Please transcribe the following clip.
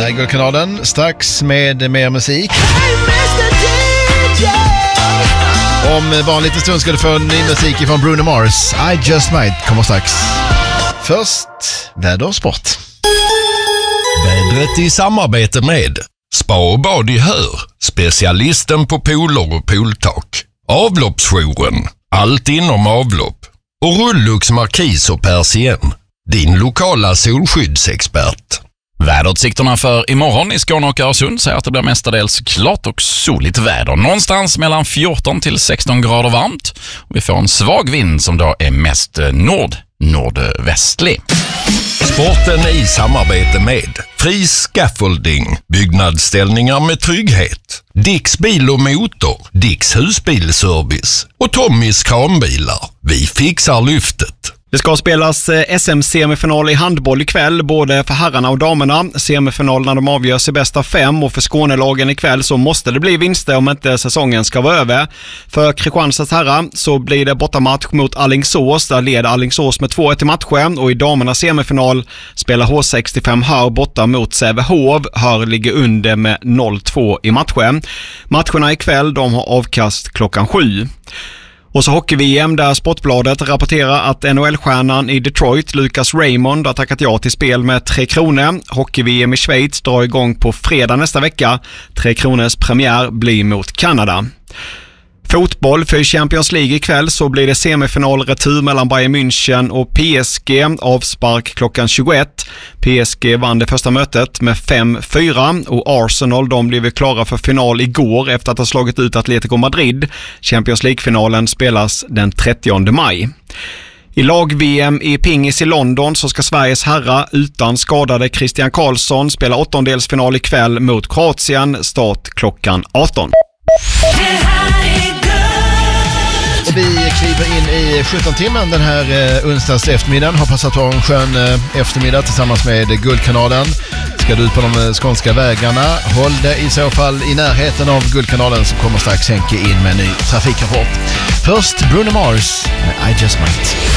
Guldkanalen. Strax med mer musik. Om bara en liten stund ska du få ny musik från Bruno Mars. I Just Might kommer strax. Först väder och sport. Vädret i samarbete med Spa och bad i Hör, specialisten på pooler och pooltak. Avloppsjouren, allt inom avlopp. Och Rullux Markis och Persien, din lokala solskyddsexpert. Väderutsikterna för imorgon i Skåne och Öresund säger att det blir mestadels klart och soligt väder. Någonstans mellan 14 till 16 grader varmt. Och vi får en svag vind som då är mest nordvästlig. Sporten i samarbete med Fri Scaffolding, byggnadsställningar med trygghet. Dicks bil och motor, Dicks husbilservice och Tommys kranbilar. Vi fixar lyftet. Det ska spelas SM-semifinal i handboll ikväll, både för herrarna och damerna. Semifinalerna de avgörs i bästa 5 och för Skånelagen ikväll så måste det bli vinster om inte säsongen ska vara över. För Kristianstads herrar så blir det bortamatch mot Alingsås. Där leder Alingsås med 2-1 i matchen och i damernas semifinal spelar H65 Hör borta mot Sävehof. Hör ligger under med 0-2 i matchen. Matcherna ikväll de har avkast klockan 7. Och så hockey-VM där Sportbladet rapporterar att NHL-stjärnan i Detroit, Lucas Raymond, har tackat ja till spel med 3 kronor. Hockey-VM i Schweiz drar igång på fredag nästa vecka. 3 kronors premiär blir mot Kanada. Fotboll för Champions League ikväll så blir det semifinalretur mellan Bayern München och PSG, avspark klockan 21. PSG vann det första mötet med 5-4 och Arsenal de blev klara för final igår efter att ha slagit ut Atletico Madrid. Champions League-finalen spelas den 30 maj. I lag-VM i pingis i London så ska Sveriges herrar utan skadade Christian Karlsson spela åttondelsfinal ikväll mot Kroatien, start klockan 18. Och vi kliver in i 17-timmen den här onsdags eftermiddagen. Har passat på en skön eftermiddag tillsammans med Guldkanalen. Ska du ut på de skånska vägarna, håll dig i så fall i närheten av Guldkanalen som kommer strax Henke in med en ny trafikrapport. Först Bruno Mars med I Just Might.